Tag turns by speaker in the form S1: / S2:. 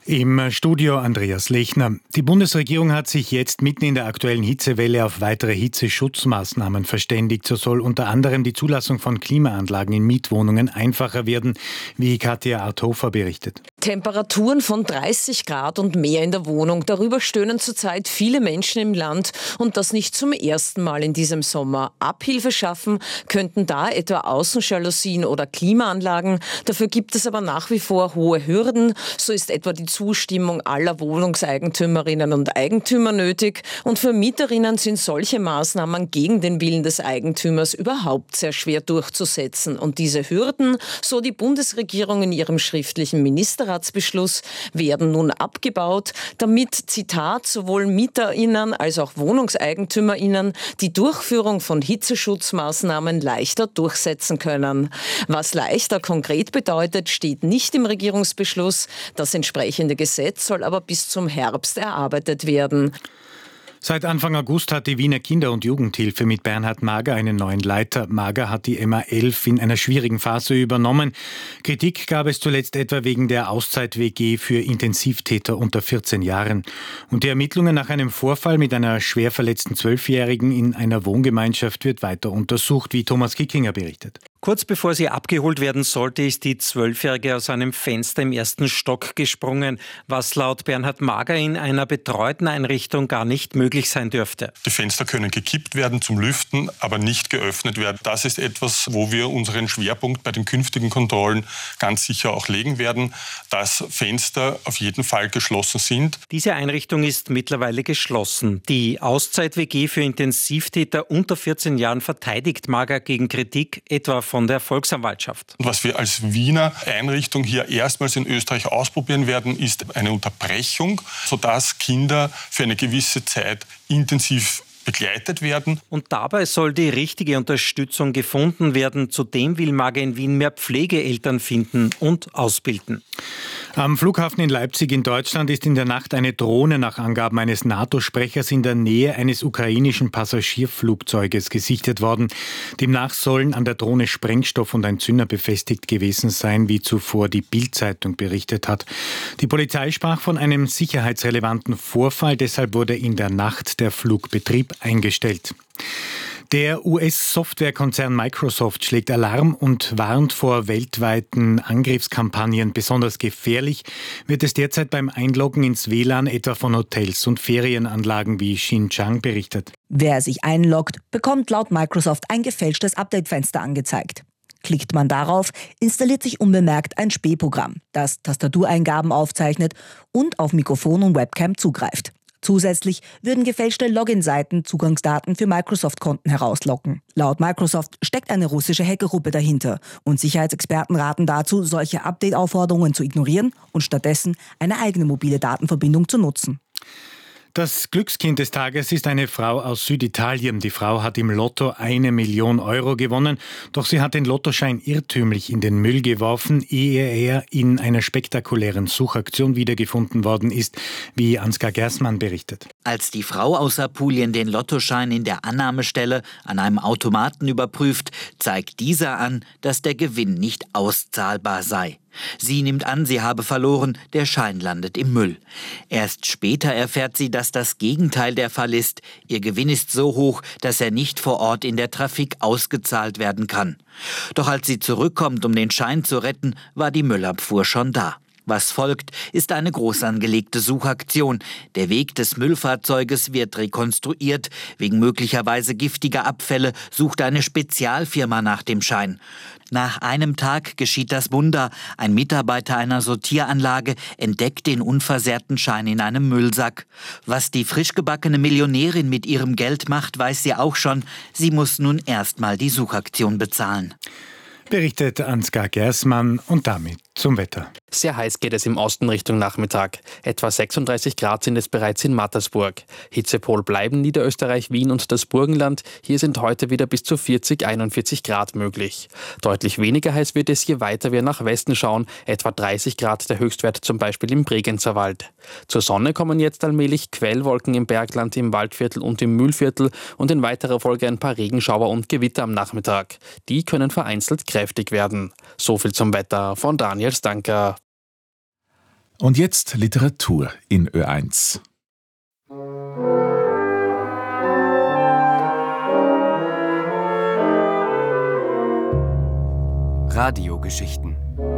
S1: Im Studio Andreas Lechner. Die Bundesregierung hat sich jetzt mitten in der aktuellen Hitzewelle auf weitere Hitzeschutzmaßnahmen verständigt. So soll unter anderem die Zulassung von Klimaanlagen in Mietwohnungen einfacher werden, wie Katja Arthofer berichtet.
S2: Temperaturen von 30 Grad und mehr in der Wohnung. Darüber stöhnen zurzeit viele Menschen im Land und das nicht zum ersten Mal in diesem Sommer. Abhilfe schaffen könnten da etwa Außenjalousien oder Klimaanlagen. Dafür gibt es aber nach wie vor hohe Hürden. So ist etwa die Zustimmung aller Wohnungseigentümerinnen und Eigentümer nötig. Und für Mieterinnen sind solche Maßnahmen gegen den Willen des Eigentümers überhaupt sehr schwer durchzusetzen. Und diese Hürden, so die Bundesregierung in ihrem schriftlichen Ministerratsbeschluss, werden nun abgebaut, damit, Zitat, sowohl MieterInnen als auch WohnungseigentümerInnen die Durchführung von Hitzeschutzmaßnahmen leichter durchsetzen können. Was leichter konkret bedeutet, steht nicht im Regierungsbeschluss. Das entsprechende Gesetz soll aber bis zum Herbst erarbeitet werden.
S1: Seit Anfang August hat die Wiener Kinder- und Jugendhilfe mit Bernhard Mager einen neuen Leiter. Mager hat die MA11 in einer schwierigen Phase übernommen. Kritik gab es zuletzt etwa wegen der Auszeit-WG für Intensivtäter unter 14 Jahren. Und die Ermittlungen nach einem Vorfall mit einer schwer verletzten 12-Jährigen in einer Wohngemeinschaft wird weiter untersucht, wie Thomas Kickinger berichtet.
S3: Kurz bevor sie abgeholt werden sollte, ist die 12-Jährige aus einem Fenster im ersten Stock gesprungen, was laut Bernhard Mager in einer betreuten Einrichtung gar nicht möglich sein dürfte.
S4: Die Fenster können gekippt werden zum Lüften, aber nicht geöffnet werden. Das ist etwas, wo wir unseren Schwerpunkt bei den künftigen Kontrollen ganz sicher auch legen werden, dass Fenster auf jeden Fall geschlossen sind.
S3: Diese Einrichtung ist mittlerweile geschlossen. Die Auszeit-WG für Intensivtäter unter 14 Jahren verteidigt Mager gegen Kritik, etwa von der Volksanwaltschaft.
S4: Und was wir als Wiener Einrichtung hier erstmals in Österreich ausprobieren werden, ist eine Unterbrechung, sodass Kinder für eine gewisse Zeit intensiv begleitet werden.
S3: Und dabei soll die richtige Unterstützung gefunden werden. Zudem will Mager in Wien mehr Pflegeeltern finden und ausbilden.
S1: Am Flughafen in Leipzig in Deutschland ist in der Nacht eine Drohne nach Angaben eines NATO-Sprechers in der Nähe eines ukrainischen Passagierflugzeuges gesichtet worden. Demnach sollen an der Drohne Sprengstoff und ein Zünder befestigt gewesen sein, wie zuvor die Bild-Zeitung berichtet hat. Die Polizei sprach von einem sicherheitsrelevanten Vorfall, deshalb wurde in der Nacht der Flugbetrieb eingestellt. Der US-Softwarekonzern Microsoft schlägt Alarm und warnt vor weltweiten Angriffskampagnen. Besonders gefährlich wird es derzeit beim Einloggen ins WLAN etwa von Hotels und Ferienanlagen, wie Xinjiang berichtet.
S5: Wer sich einloggt, bekommt laut Microsoft ein gefälschtes Update-Fenster angezeigt. Klickt man darauf, installiert sich unbemerkt ein Spähprogramm, das Tastatureingaben aufzeichnet und auf Mikrofon und Webcam zugreift. Zusätzlich würden gefälschte Login-Seiten Zugangsdaten für Microsoft-Konten herauslocken. Laut Microsoft steckt eine russische Hackergruppe dahinter und Sicherheitsexperten raten dazu, solche Update-Aufforderungen zu ignorieren und stattdessen eine eigene mobile Datenverbindung zu nutzen.
S1: Das Glückskind des Tages ist eine Frau aus Süditalien. Die Frau hat im Lotto 1 Million Euro gewonnen, doch sie hat den Lottoschein irrtümlich in den Müll geworfen, ehe er in einer spektakulären Suchaktion wiedergefunden worden ist, wie Ansgar Gersmann berichtet.
S6: Als die Frau aus Apulien den Lottoschein in der Annahmestelle an einem Automaten überprüft, zeigt dieser an, dass der Gewinn nicht auszahlbar sei. Sie nimmt an, sie habe verloren, der Schein landet im Müll. Erst später erfährt sie, dass das Gegenteil der Fall ist. Ihr Gewinn ist so hoch, dass er nicht vor Ort in der Trafik ausgezahlt werden kann. Doch als sie zurückkommt, um den Schein zu retten, war die Müllabfuhr schon da. Was folgt, ist eine groß angelegte Suchaktion. Der Weg des Müllfahrzeuges wird rekonstruiert. Wegen möglicherweise giftiger Abfälle sucht eine Spezialfirma nach dem Schein. Nach einem Tag geschieht das Wunder. Ein Mitarbeiter einer Sortieranlage entdeckt den unversehrten Schein in einem Müllsack. Was die frisch gebackene Millionärin mit ihrem Geld macht, weiß sie auch schon. Sie muss nun erstmal die Suchaktion bezahlen.
S1: Berichtet Ansgar Gersmann und damit zum Wetter.
S7: Sehr heiß geht es im Osten Richtung Nachmittag. Etwa 36 Grad sind es bereits in Mattersburg. Hitzepol bleiben Niederösterreich, Wien und das Burgenland. Hier sind heute wieder bis zu 40, 41 Grad möglich. Deutlich weniger heiß wird es, je weiter wir nach Westen schauen. Etwa 30 Grad der Höchstwert zum Beispiel im Bregenzer Wald. Zur Sonne kommen jetzt allmählich Quellwolken im Bergland, im Waldviertel und im Mühlviertel und in weiterer Folge ein paar Regenschauer und Gewitter am Nachmittag. Die können vereinzelt kräftig werden. So viel zum Wetter von Daniel Stanker.
S8: Und jetzt Literatur in Ö1.
S9: Radiogeschichten.